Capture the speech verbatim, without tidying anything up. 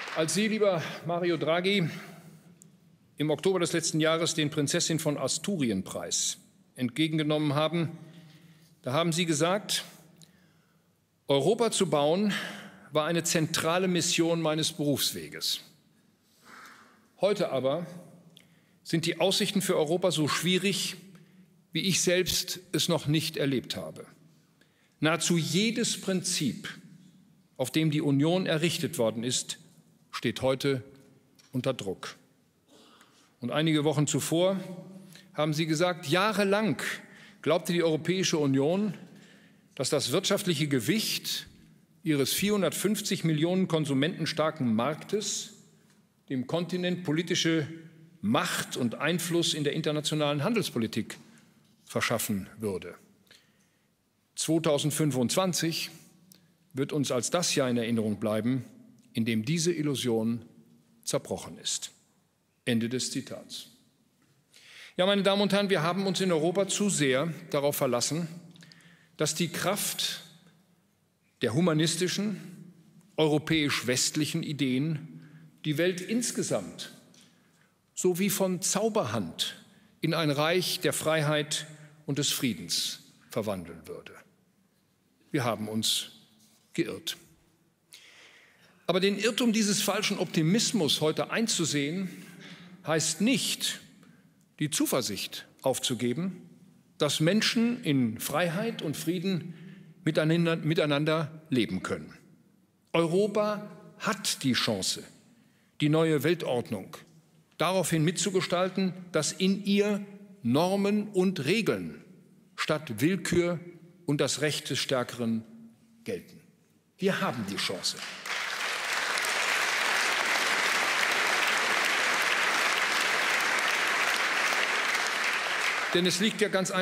Als Sie, lieber Mario Draghi, im Oktober des letzten Jahres den Prinzessin von Asturien-Preis entgegengenommen haben, da haben Sie gesagt, Europa zu bauen war eine zentrale Mission meines Berufsweges. Heute aber sind die Aussichten für Europa so schwierig, wie ich selbst es noch nicht erlebt habe. Nahezu jedes Prinzip, auf dem die Union errichtet worden ist, steht heute unter Druck. Und einige Wochen zuvor haben Sie gesagt, jahrelang glaubte die Europäische Union, dass das wirtschaftliche Gewicht ihres vierhundertfünfzig Millionen Konsumenten starken Marktes dem Kontinent politische Macht und Einfluss in der internationalen Handelspolitik verschaffen würde. zweitausendfünfundzwanzig wird uns als das Jahr in Erinnerung bleiben, in dem diese Illusion zerbrochen ist. Ende des Zitats. Ja, meine Damen und Herren, wir haben uns in Europa zu sehr darauf verlassen, dass die Kraft der humanistischen, europäisch-westlichen Ideen die Welt insgesamt sowie von Zauberhand in ein Reich der Freiheit und des Friedens verwandeln würde. Wir haben uns geirrt. Aber den Irrtum dieses falschen Optimismus heute einzusehen, heißt nicht, die Zuversicht aufzugeben, dass Menschen in Freiheit und Frieden miteinander, miteinander leben können. Europa hat die Chance, die neue Weltordnung daraufhin mitzugestalten, dass in ihr Normen und Regeln statt Willkür und das Recht des Stärkeren gelten. Wir haben die Chance. Denn es liegt ja ganz einfach